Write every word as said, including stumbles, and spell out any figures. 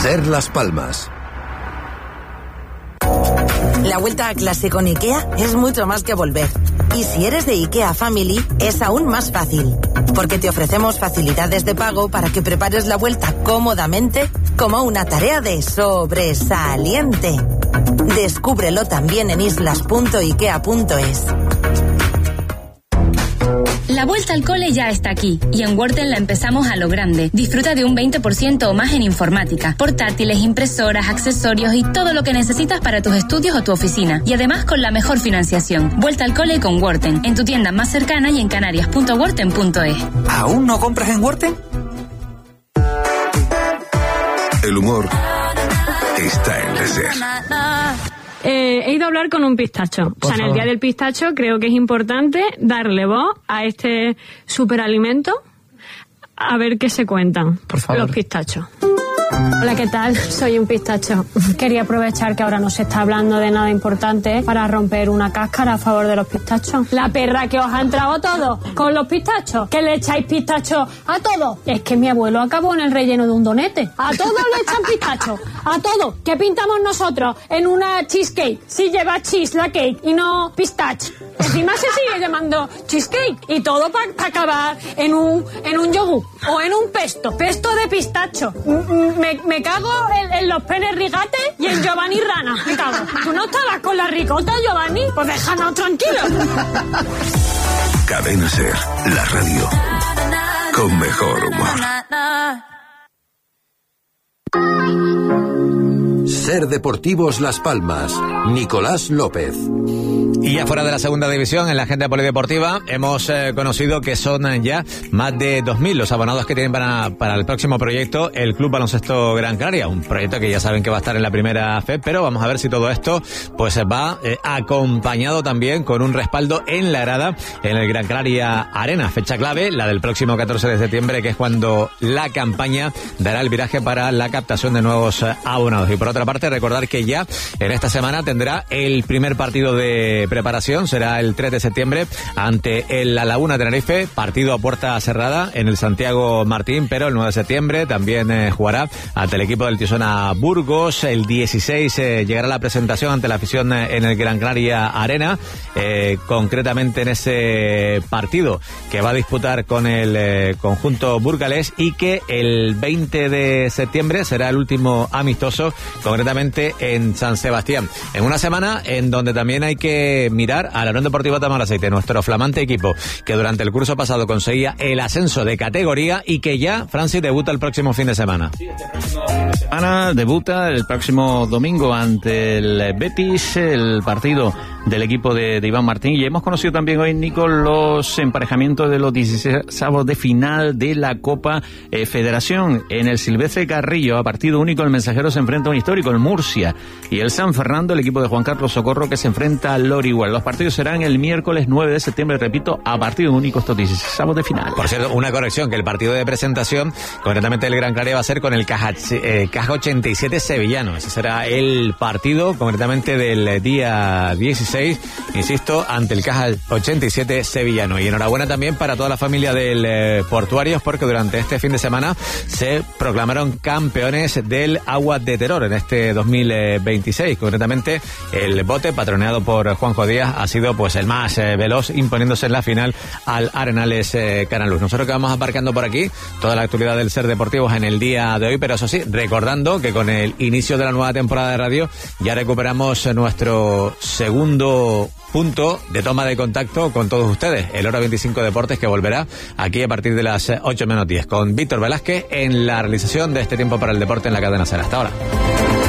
Ser Las Palmas. La vuelta a clase con IKEA es mucho más que volver. Y si eres de IKEA Family, es aún más fácil. Porque te ofrecemos facilidades de pago para que prepares la vuelta cómodamente como una tarea de sobresaliente. Descúbrelo también en islas punto ikea punto es. La vuelta al cole ya está aquí y en Worten la empezamos a lo grande. Disfruta de un veinte por ciento o más en informática, portátiles, impresoras, accesorios y todo lo que necesitas para tus estudios o tu oficina. Y además con la mejor financiación. Vuelta al cole con Worten, en tu tienda más cercana y en canarias punto worten punto es. ¿Aún no compras en Worten? El humor está en la SER. Eh, he ido a hablar con un pistacho. Por o sea, en el favor. Día del Pistacho creo que es importante darle voz a este superalimento, a ver qué se cuentan Por favor. los pistachos. Hola, ¿qué tal? Soy un pistacho. Quería aprovechar que ahora no se está hablando de nada importante para romper una cáscara a favor de los pistachos. La perra que os ha entrado todo con los pistachos, que le echáis pistachos a todo. Es que mi abuelo acabó en el relleno de un donete. A todos le echan pistachos. A todo. ¿Qué pintamos nosotros en una cheesecake? Si lleva cheese la cake y no pistache. Encima se sigue llamando cheesecake. Y todo para pa acabar en un, en un yogur o en un pesto. Pesto de pistacho. Mm, Me, me cago en, en los penes rigates y en Giovanni Rana. Me cago. ¿Tú no estabas con la ricota, Giovanni? Pues déjanos tranquilos. Cadena SER, la radio con mejor humor. SER Deportivos Las Palmas. Nicolás López. Y ya fuera de la segunda división, en la agenda polideportiva, hemos eh, conocido que son eh, ya más de dos mil los abonados que tienen para, para el próximo proyecto, el Club Baloncesto Gran Canaria, un proyecto que ya saben que va a estar en la primera F E D, pero vamos a ver si todo esto pues va eh, acompañado también con un respaldo en la grada en el Gran Canaria Arena. Fecha clave, la del próximo catorce de septiembre, que es cuando la campaña dará el viraje para la captación de nuevos eh, abonados. Y por otra parte, recordar que ya en esta semana tendrá el primer partido de preparación, será el tres de septiembre ante el La Laguna Tenerife, partido a puerta cerrada en el Santiago Martín, pero el nueve de septiembre también eh, jugará ante el equipo del Tisona Burgos. El dieciséis eh, llegará la presentación ante la afición eh, en el Gran Canaria Arena, eh, concretamente en ese partido que va a disputar con el eh, conjunto burgalés, y que el veinte de septiembre será el último amistoso, concretamente en San Sebastián. En una semana en donde también hay que mirar a la Unión Deportiva Tamaraceite, nuestro flamante equipo que durante el curso pasado conseguía el ascenso de categoría y que ya, Francis, debuta el próximo fin de semana. Ana debuta el próximo domingo ante el Betis, el partido del equipo de, de Iván Martín, y hemos conocido también hoy, Nico, los emparejamientos de los dieciseisavos de final de la Copa eh, Federación. En el Silvestre Carrillo, a partido único, el Mensajero se enfrenta a un histórico, el Murcia, y el San Fernando, el equipo de Juan Carlos Socorro, que se enfrenta al Lorihuel. Los partidos serán el miércoles nueve de septiembre, repito, a partido único, estos dieciseisavos de final. Por cierto, una corrección, que el partido de presentación, concretamente el Gran Canaria, va a ser con el Caja, eh, Caja ochenta y siete sevillano. Ese será el partido, concretamente del día dieciséis, insisto, ante el Caja ochenta y siete sevillano. Y enhorabuena también para toda la familia del eh, Portuarios, porque durante este fin de semana se proclamaron campeones del Agua de Terror en este dos mil veintiséis. Concretamente, el bote, patroneado por Juanjo Díaz, ha sido pues el más eh, veloz, imponiéndose en la final al Arenales eh, Canaluz. Nosotros que vamos aparcando por aquí toda la actualidad del SER Deportivos en el día de hoy, pero eso sí, recordando que con el inicio de la nueva temporada de radio ya recuperamos nuestro segundo punto de toma de contacto con todos ustedes, el Hora veinticinco Deportes, que volverá aquí a partir de las ocho menos diez, con Víctor Velázquez en la realización de este tiempo para el deporte en la cadena SER. Hasta ahora.